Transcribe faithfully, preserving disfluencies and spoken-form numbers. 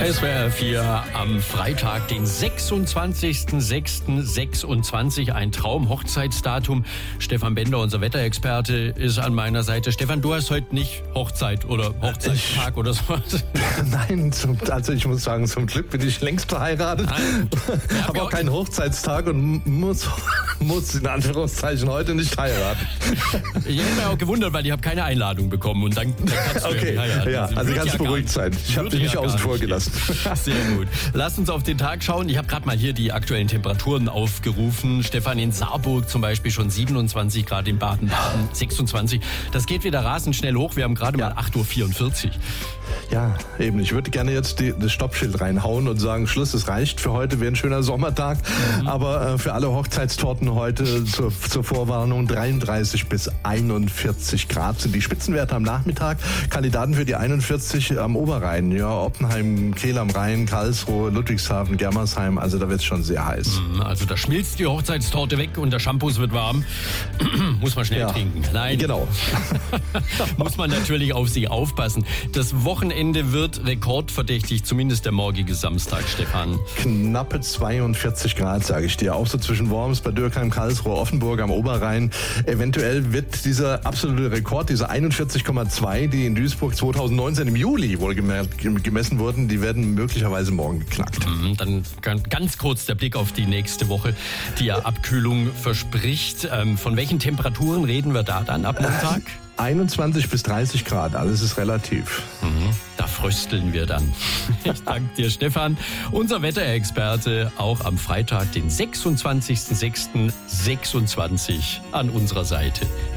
S W R vier am Freitag, den sechsundzwanzigsten sechsten sechsundzwanzig, ein Traum-Hochzeitsdatum. Stefan Bender, unser Wetterexperte, ist an meiner Seite. Stefan, du hast heute nicht Hochzeit oder Hochzeitstag ich, oder sowas? Nein, zum, also ich muss sagen, zum Glück bin ich längst verheiratet. Ja, habe auch keinen Hochzeitstag und muss, muss in Anführungszeichen heute nicht heiraten. Ich habe mich auch gewundert, weil ich habe keine Einladung bekommen und dann, dann kannst du okay. ja nicht heiraten. Ja, also, also ganz ja beruhigt sein. Ich habe dich nicht ja außen vor gelassen. Sehr gut. Lass uns auf den Tag schauen. Ich habe gerade mal hier die aktuellen Temperaturen aufgerufen. Stefan, in Saarburg zum Beispiel schon siebenundzwanzig Grad, in Baden-Baden sechsundzwanzig. Das geht wieder rasend schnell hoch. Wir haben gerade ja. mal acht Uhr vierundvierzig. Ja, eben. Ich würde gerne jetzt die, das Stoppschild reinhauen und sagen, Schluss, es reicht für heute, wäre ein schöner Sommertag. Mhm. Aber äh, für alle Hochzeitstorten heute zur, zur Vorwarnung dreiunddreißig bis einundvierzig Grad sind die Spitzenwerte am Nachmittag. Kandidaten für die einundvierzig am Oberrhein, ja, Oppenheim, Kehl am Rhein, Karlsruhe, Ludwigshafen, Germersheim, also da wird es schon sehr heiß. Mhm, also da schmilzt die Hochzeitstorte weg und der Shampoos wird warm. Muss man schnell ja. trinken. Nein. Genau. Muss man natürlich auf sich aufpassen. Das Wochenende wird rekordverdächtig, zumindest der morgige Samstag, Stefan. Knappe zweiundvierzig Grad, sage ich dir. Auch so zwischen Worms, Bad Dürkheim, Karlsruhe, Offenburg am Oberrhein. Eventuell wird dieser absolute Rekord, diese einundvierzig Komma zwei, die in Duisburg zweitausendneunzehn im Juli wohl gemessen wurden, die werden möglicherweise morgen geknackt. Mhm, dann ganz kurz der Blick auf die nächste Woche, die ja Abkühlung verspricht. Ähm, von welchen Temperaturen reden wir da dann ab Montag? einundzwanzig bis dreißig Grad, alles ist relativ. Mhm, da frösteln wir dann. Ich danke dir, Stefan. Unser Wetterexperte auch am Freitag, den sechsundzwanzigsten sechsten sechsundzwanzig an unserer Seite.